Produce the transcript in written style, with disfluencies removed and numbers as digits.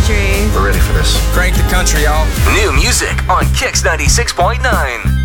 country. We're ready for this. Crank the country, y'all. New music on Kix 96.9.